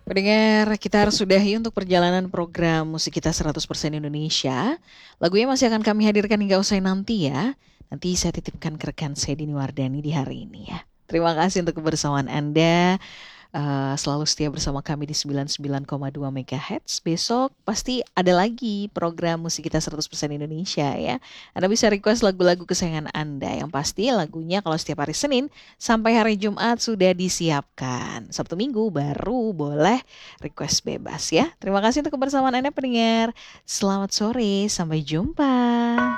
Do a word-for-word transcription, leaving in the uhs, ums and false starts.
Pendengar, kita harus sudahi untuk perjalanan program musik kita seratus persen Indonesia. Lagunya masih akan kami hadirkan hingga usai nanti ya. Nanti saya titipkan ke rekan saya Dini Wardani di hari ini ya. Terima kasih untuk kebersamaan Anda. Eh, selalu setia bersama kami di sembilan puluh sembilan koma dua MHz. Besok pasti ada lagi program musik kita seratus persen Indonesia ya. Anda bisa request lagu-lagu kesayangan Anda. Yang pasti lagunya kalau setiap hari Senin sampai hari Jumat sudah disiapkan. Sabtu Minggu baru boleh request bebas ya. Terima kasih untuk kebersamaan Anda pendengar. Selamat sore, sampai jumpa.